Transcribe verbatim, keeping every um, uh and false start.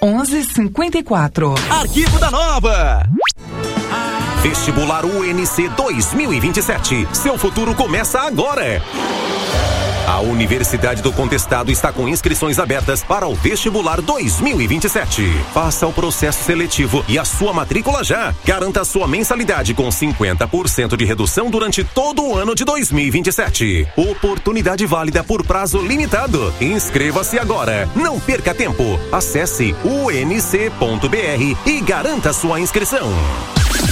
onze cinquenta e quatro. Arquivo da Nova. Vestibular U N C dois mil e vinte e sete. Seu futuro começa agora. A Universidade do Contestado está com inscrições abertas para o Vestibular dois mil e vinte e sete. Faça o processo seletivo e a sua matrícula já. Garanta a sua mensalidade com cinquenta por cento de redução durante todo o ano de dois mil e vinte e sete. Oportunidade válida por prazo limitado. Inscreva-se agora. Não perca tempo. Acesse u n c ponto b r e garanta sua inscrição.